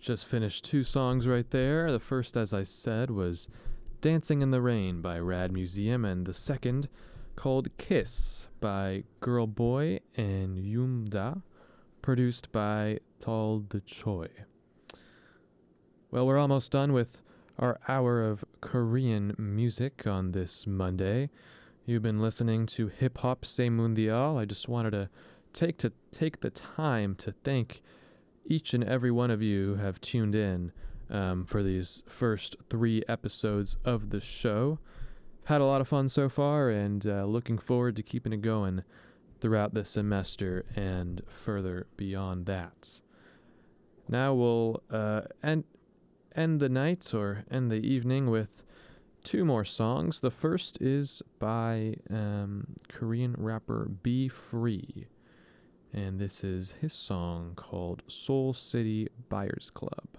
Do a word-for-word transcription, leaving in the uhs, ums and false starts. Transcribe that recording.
Just finished two songs right there. The first, as I said, was Dancing in the Rain by Rad Museum, and the second, called Kiss by Girl Boy and Yumda, produced by Tal De Choi. Well, we're almost done with our hour of Korean music on this Monday. You've been listening to Hip Hop Se Mundial. I just wanted to take to take the time to thank each and every one of you who have tuned in um, for these first three episodes of the show. Had a lot of fun so far, and uh, looking forward to keeping it going throughout the semester and further beyond that. Now we'll uh, end, end the night or end the evening with two more songs. The first is by um, Korean rapper Be Free, and this is his song called Soul City Buyers Club.